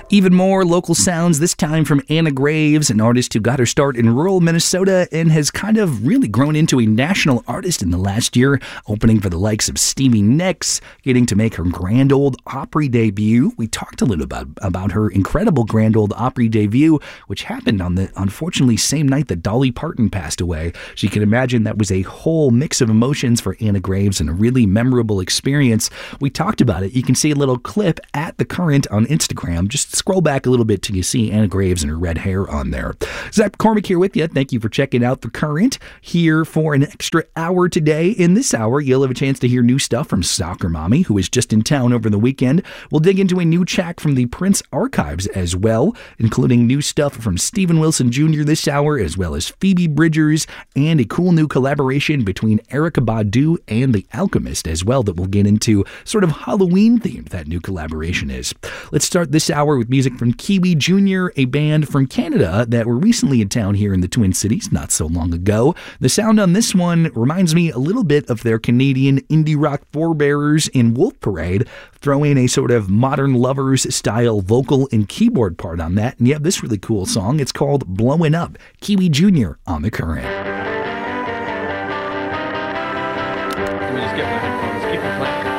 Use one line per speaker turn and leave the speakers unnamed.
Even more local sounds, this time from Anna Graves, an artist who got her start in rural Minnesota and has kind of really grown into a national artist in the last year, opening for the likes of Stevie Nicks, getting to make her Grand Ole Opry debut. We talked a little about her incredible Grand Ole Opry debut, which happened on the, unfortunately, same night that Dolly Parton passed away. So you can imagine that was a whole mix of emotions for Anna Graves and a really memorable experience. We talked about it. You can see a little clip at The Current on Instagram. Just scroll back a little bit till you see Anna Graves and her red hair on there. Zach McCormick here with you. Thank you for checking out The Current here for an extra hour today. In this hour, you'll have a chance to hear new stuff from Soccer Mommy, who is just in town over the weekend. We'll dig into a new track from the Prince archives as well, including new stuff from Steven Wilson Jr. this hour, as well as Phoebe Bridgers, and a cool new collaboration between Erykah Badu and The Alchemist as well that we'll get into. Sort of Halloween themed that new collaboration is. Let's start this hour with music from Kiwi Jr., a band from Canada that were recently in town here in the Twin Cities not so long ago. The sound on this one reminds me a little bit of their Canadian indie rock forebearers in Wolf Parade. Throw in a sort of Modern Lovers style vocal and keyboard part on that, and you have this really cool song. It's called Blowin' Up. Kiwi Jr. on The Current.
Let me just get my headphones. Keep it playing.